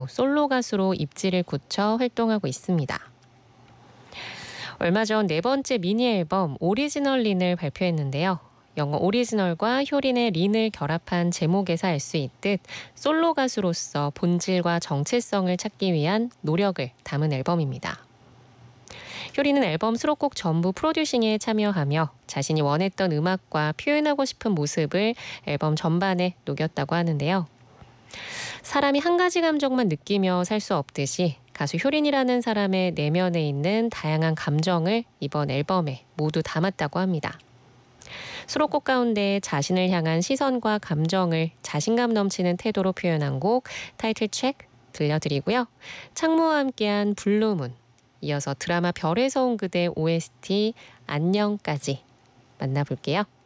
솔로 가수로 입지를 굳혀 활동하고 있습니다. 얼마 전 네 번째 미니 앨범 오리지널 린을 발표했는데요. 영어 오리지널과 효린의 린을 결합한 제목에서 알 수 있듯 솔로 가수로서 본질과 정체성을 찾기 위한 노력을 담은 앨범입니다. 효린은 앨범 수록곡 전부 프로듀싱에 참여하며 자신이 원했던 음악과 표현하고 싶은 모습을 앨범 전반에 녹였다고 하는데요. 사람이 한 가지 감정만 느끼며 살 수 없듯이 가수 효린이라는 사람의 내면에 있는 다양한 감정을 이번 앨범에 모두 담았다고 합니다. 수록곡 가운데 자신을 향한 시선과 감정을 자신감 넘치는 태도로 표현한 곡 타이틀 체크 들려드리고요. 창모와 함께한 블루문, 이어서 드라마 별에서 온 그대 OST 안녕까지 만나볼게요.